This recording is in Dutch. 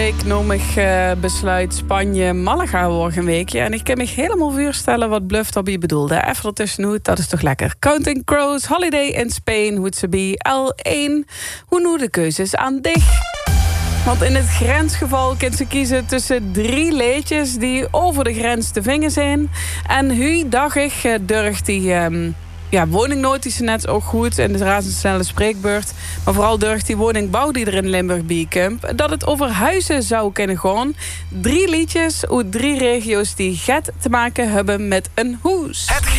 week noem ik besluit Spanje Malaga vorige week. En ik kan me helemaal voorstellen wat Bluff daarbij bedoelde. Even ertussenuit, dat is toch lekker. Counting Crows, Holiday in Spain, hoe ze bij L1. Hoe nu de keuzes aan dich? Want in het grensgeval kan ze kiezen tussen 3 leedjes die over de grens te vingen zijn. En hoe dacht ik durft die woningnood is net ook goed en de razendsnelle spreekbeurt. Maar vooral durft die woningbouw die er in Limburg bij komt, dat het over huizen zou kunnen gaan. 3 liedjes uit 3 regio's die get te maken hebben met een hoes.